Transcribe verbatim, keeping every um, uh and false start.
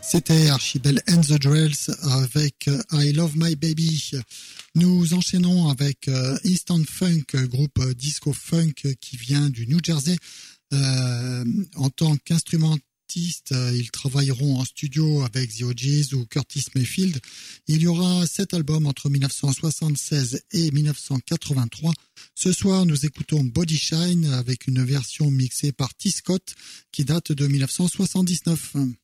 C'était Archibald and the Drells avec I Love My Baby. Nous enchaînons avec Instant Funk, groupe disco funk qui vient du New Jersey. Euh, en tant qu'instrumentiste, ils travailleront en studio avec The O Gs ou Curtis Mayfield. Il y aura sept albums entre dix-neuf cent soixante-seize et dix-neuf cent quatre-vingt-trois. Ce soir, nous écoutons Body Shine avec une version mixée par T. Scott qui date de dix-neuf cent soixante-dix-neuf.